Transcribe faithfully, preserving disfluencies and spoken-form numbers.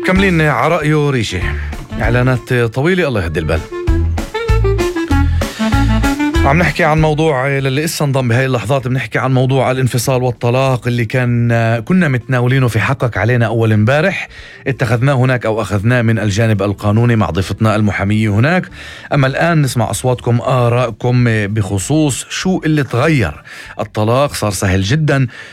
مكملين على رأيه ريشة. إعلانات طويلة الله يهدي البال. عم نحكي عن موضوع للي لسه انضم بهاي اللحظات، بنحكي عن موضوع الانفصال والطلاق اللي كان كنا متناولينه في حقك علينا أول امبارح. اتخذناه هناك أو أخذناه من الجانب القانوني مع ضيفتنا المحامية هناك. أما الآن نسمع أصواتكم، آراءكم بخصوص شو اللي تغير. الطلاق صار سهل جدا،